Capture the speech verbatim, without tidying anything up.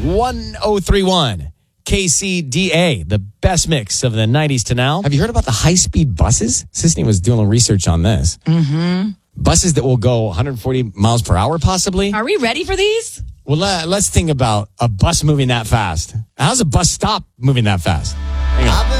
one oh three point one K C D A, the best mix of the nineties to now. Have you heard about the high-speed buses? Sisney was doing a little research on this. Mm-hmm. Buses that will go one hundred forty miles per hour, possibly. Are we ready for these? Well, let, let's think about a bus moving that fast. How's a bus stop moving that fast? Hang on.